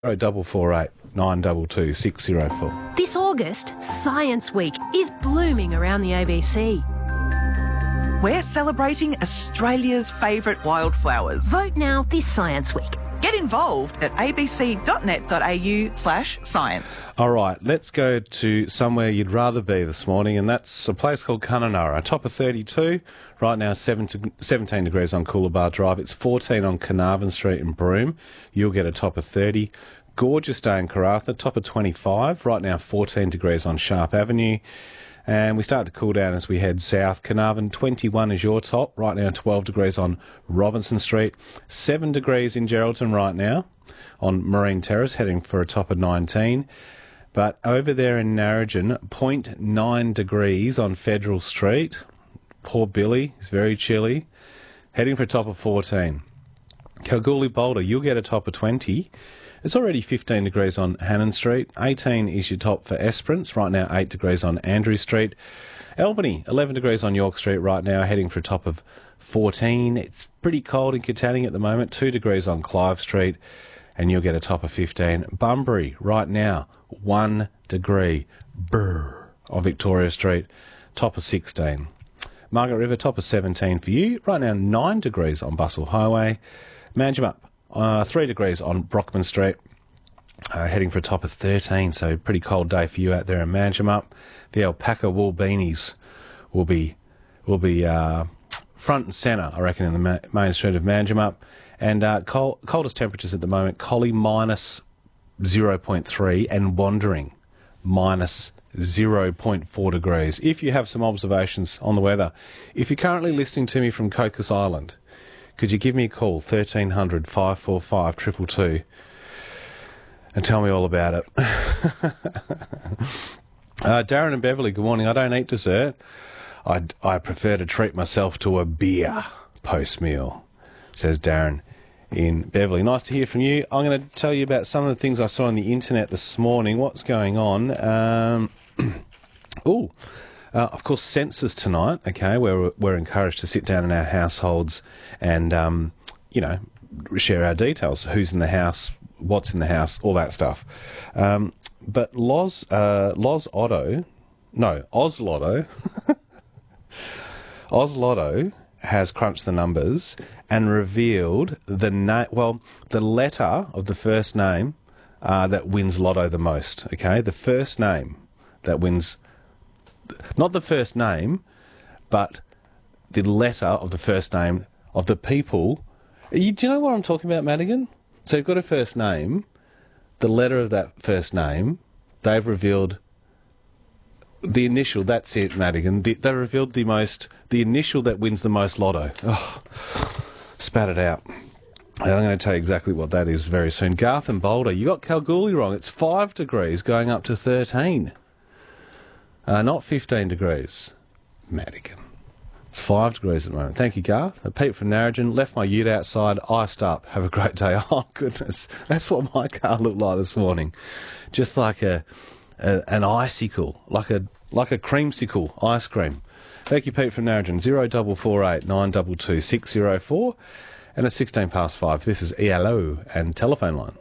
0448 922 604. This August, Science Week is blooming around the ABC. We're celebrating Australia's favourite wildflowers. Vote now this Science Week. Get involved at abc.net.au/science. All right, let's go to somewhere you'd rather be this morning, and that's a place called Kununurra. Top of 32, right now 17 degrees on Coolabah Drive. It's 14 on Carnarvon Street in Broome. You'll get a top of 30. Gorgeous day in Karratha, top of 25. Right now 14 degrees on Sharp Avenue. And we start to cool down as we head south. Carnarvon, 21 is your top. Right now, 12 degrees on Robinson Street. 7 degrees in Geraldton right now on Marine Terrace, heading for a top of 19. But over there in Narrogin, 0.9 degrees on Federal Street. Poor Billy, it's very chilly. Heading for a top of 14. Kalgoorlie Boulder, you'll get a top of 20. It's already 15 degrees on Hannon Street. 18 is your top for Esperance. Right now, 8 degrees on Andrew Street. Albany, 11 degrees on York Street right now, heading for a top of 14. It's pretty cold in Katanning at the moment. 2 degrees on Clive Street, and you'll get a top of 15. Bunbury, right now, 1 degree. Brr, on Victoria Street, top of 16. Margaret River, top of 17 for you. Right now, 9 degrees on Bustle Highway. Manjimup, 3 degrees on Brockman Street, heading for a top of 13, so pretty cold day for you out there in Manjimup. The alpaca wool beanies will be front and centre, I reckon, in the main street of Manjimup. And coldest temperatures at the moment, Collie minus 0.3 and Wandering minus 0.4 degrees. If you have some observations on the weather, if you're currently listening to me from Cocos Island, could you give me a call, 1300 545 222, and tell me all about it? Darren and Beverly, good morning. I don't eat dessert. I prefer to treat myself to a beer post-meal, says Darren in Beverly. Nice to hear from you. I'm going to tell you about some of the things I saw on the internet this morning. What's going on? Of course, census tonight, okay, where we're encouraged to sit down in our households and, share our details, who's in the house, what's in the house, all that stuff. But Ozlotto has crunched the numbers and revealed the letter of the first name that wins Lotto the most, okay? The first name that wins... Not the first name, but the letter of the first name of the people. Do you know what I'm talking about, Madigan? So you've got a first name, the letter of that first name, they've revealed the initial, that's it, Madigan. They revealed the initial that wins the most Lotto. Oh, spat it out. And I'm going to tell you exactly what that is very soon. Garth and Boulder, you got Kalgoorlie wrong. It's 5 degrees going up to 13. Not 15 degrees, Madigan. It's 5 degrees at the moment. Thank you, Garth. Pete from Narrogin, left my ute outside, iced up. Have a great day. Oh, goodness. That's what my car looked like this morning. Just like an icicle, like a creamsicle ice cream. Thank you, Pete from Narrogin. 0448 922 604 and it's 16 past 5. This is ELO and Telephone Line.